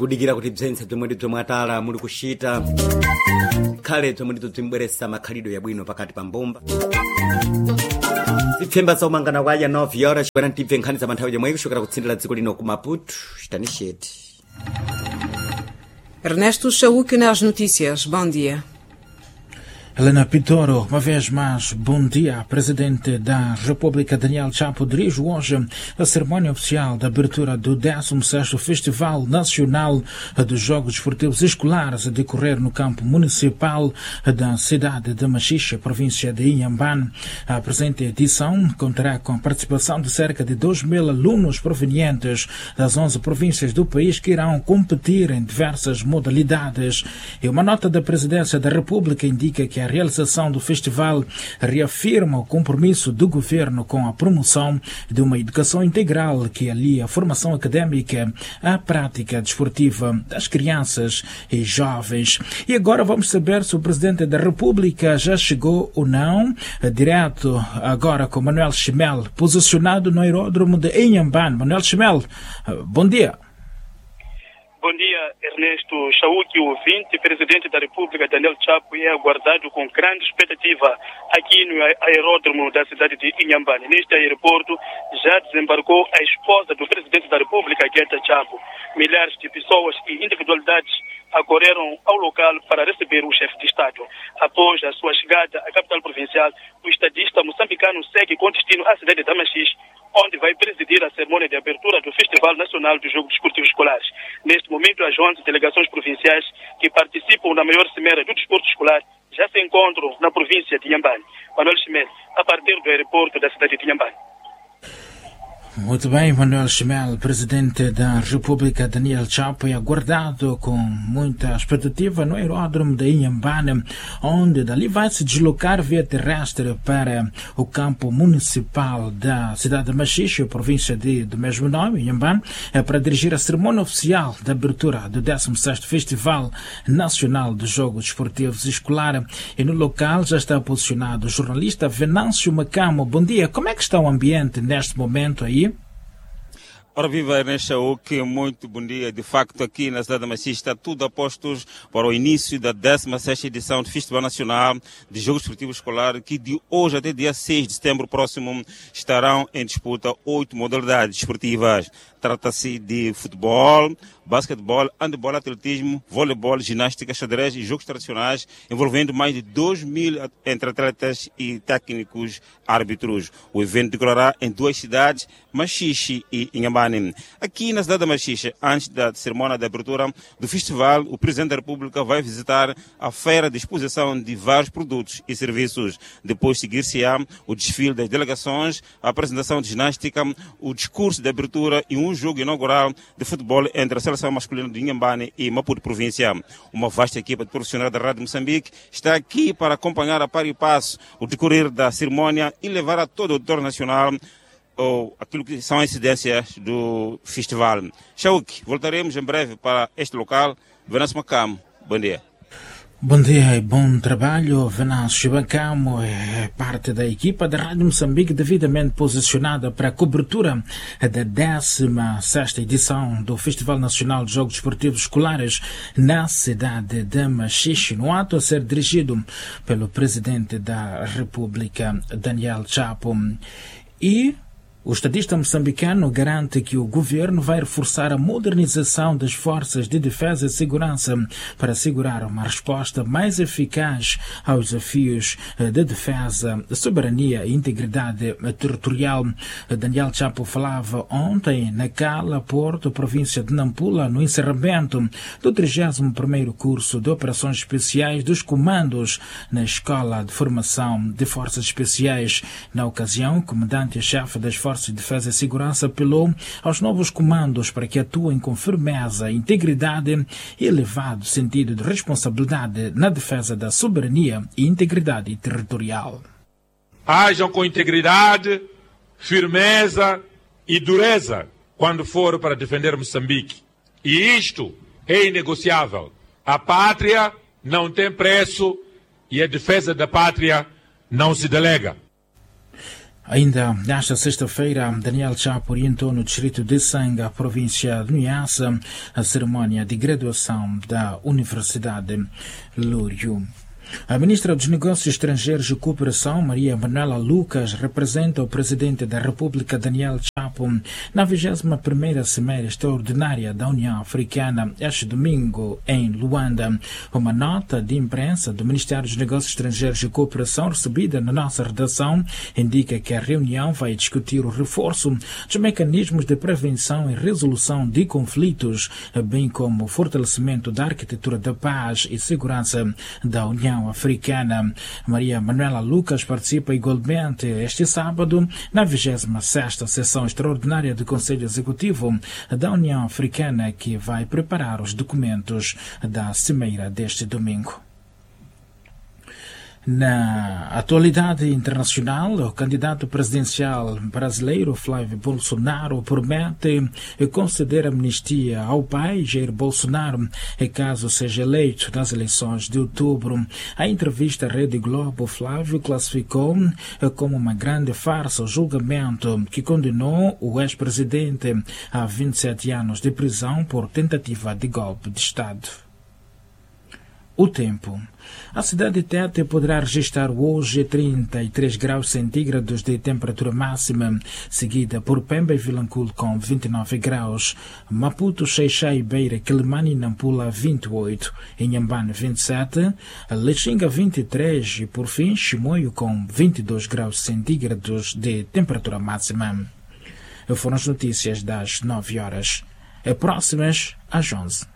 tikudikira kuti bzentse zomwe tidzomwe atala muli kuchita khale zomwe tidzibweretsa makhalidwe yabwino pakati pa mbumba zipfemba zaumangana kwa aya 9 horas chipana tibve nkhani za manthawi yomwe ikuchokera kutsindira dziko lino ku Maputo Stanisheti. Ernesto Chaúque nas notícias. Bom dia. Helena Pitoro, uma vez mais, bom dia. Presidente da República Daniel Chapo dirige hoje a cerimônia oficial de abertura do 16º Festival Nacional dos Jogos Esportivos Escolares a decorrer no campo municipal da cidade de Machixe, província de Inhambane. A presente edição contará com a participação de cerca de 2.000 alunos provenientes das 11 províncias do país que irão competir em diversas modalidades. E uma nota da Presidência da República indica que a realização do festival reafirma o compromisso do governo com a promoção de uma educação integral que alia a formação académica à prática desportiva das crianças e jovens. E agora vamos saber se o Presidente da República já chegou ou não. Direto agora com Manuel Chimel, posicionado no aeródromo de Inhambane. Manuel Chimel, bom dia. Bom dia, Ernesto Chaúque, o vice-presidente da República, Daniel Chapo, é aguardado com grande expectativa aqui no aeródromo da cidade de Inhambane. Neste aeroporto já desembarcou a esposa do presidente da República, Guetta Chapo. Milhares de pessoas e individualidades acorreram ao local para receber o chefe de Estado. Após a sua chegada à capital provincial, o estadista moçambicano segue com destino à cidade de Machixe, onde vai presidir a cerimônia de abertura do Festival Nacional dos Jogos Desportivos Escolares. Neste momento, as 11 delegações provinciais que participam na maior cimeira do desporto escolar já se encontram na província de Inhambane. Manuel Chimel, a partir do aeroporto da cidade de Inhambane. Muito bem, Manuel Chimel, presidente da República Daniel Chapo, é aguardado com muita expectativa no aeródromo de Inhambane, onde dali vai se deslocar via terrestre para o campo municipal da cidade de Machixe, província do mesmo nome, Inhambane, para dirigir a cerimônia oficial de abertura do 16º Festival Nacional dos Jogos Esportivos Escolares. E no local já está posicionado o jornalista Venâncio Macamo. Bom dia, como é que está o ambiente neste momento aí? Ora viva, Ernesto Chaúque, muito bom dia. De facto, aqui na cidade de Machixe está tudo a postos para o início da 16ª edição do Festival Nacional de Jogos Esportivos Escolares, que de hoje até dia 6 de setembro próximo estarão em disputa 8 modalidades esportivas. Trata-se de futebol, basquetebol, handebol, atletismo, voleibol, ginástica, xadrez e jogos tradicionais, envolvendo mais de 2.000 entre atletas e técnicos árbitros. O evento decorrerá em 2 cidades, Machixe e Inhambane. Aqui na cidade de Machixe, antes da cerimônia de abertura do festival, o Presidente da República vai visitar a feira de exposição de vários produtos e serviços. Depois seguir-se-á o desfile das delegações, a apresentação de ginástica, o discurso de abertura e um jogo inaugural de futebol entre a seleção masculina de Inhambane e Maputo Província. Uma vasta equipa de profissionais da Rádio Moçambique está aqui para acompanhar a par e passo o decorrer da cerimônia e levar a todo o auditório nacional aquilo que são as incidências do festival. Chaúque, voltaremos em breve para este local. Venâncio Macamo, bom dia. Bom dia e bom trabalho. Venâncio Macamo é parte da equipa da Rádio Moçambique devidamente posicionada para a cobertura da 16ª edição do Festival Nacional de Jogos Desportivos Escolares na cidade de Machixe, no ato a ser dirigido pelo Presidente da República, Daniel Chapo. E o estadista moçambicano garante que o governo vai reforçar a modernização das forças de defesa e segurança para assegurar uma resposta mais eficaz aos desafios de defesa, soberania e integridade territorial. Daniel Chapo falava ontem na Cala, Porto, província de Nampula, no encerramento do 31º curso de Operações Especiais dos Comandos na Escola de Formação de Forças Especiais. Na ocasião, o comandante-chefe das Forças de Defesa e Segurança apelou aos novos comandos para que atuem com firmeza, integridade e elevado sentido de responsabilidade na defesa da soberania e integridade territorial. Hajam com integridade, firmeza e dureza quando for para defender Moçambique. E isto é inegociável. A pátria não tem preço e a defesa da pátria não se delega. Ainda nesta sexta-feira, Daniel Chapo orientou no distrito de Sanga, província de Niassa, a cerimónia de graduação da Universidade Lúrio. A ministra dos Negócios Estrangeiros e Cooperação, Maria Manuela Lucas, representa o presidente da República, Daniel Chapo, na 21ª Cimeira Extraordinária da União Africana, este domingo, em Luanda. Uma nota de imprensa do Ministério dos Negócios Estrangeiros e Cooperação, recebida na nossa redação, indica que a reunião vai discutir o reforço dos mecanismos de prevenção e resolução de conflitos, bem como o fortalecimento da arquitetura da paz e segurança da União Africana. Maria Manuela Lucas participa igualmente este sábado na 26ª sessão extraordinária do Conselho Executivo da União Africana, que vai preparar os documentos da cimeira deste domingo. Na atualidade internacional, o candidato presidencial brasileiro Flávio Bolsonaro promete conceder amnistia ao pai Jair Bolsonaro caso seja eleito nas eleições de outubro. A entrevista à Rede Globo, Flávio classificou como uma grande farsa o julgamento que condenou o ex-presidente a 27 anos de prisão por tentativa de golpe de Estado. O tempo. A cidade de Tete poderá registrar hoje 33 graus centígrados de temperatura máxima, seguida por Pemba e Vilanculo com 29 graus, Maputo, Xai-Xai, Beira, Quelimane e Nampula 28, Inhambane 27, Lichinga 23 e por fim Chimoio com 22 graus centígrados de temperatura máxima. Foram as notícias das 9 horas. Próximas às 11.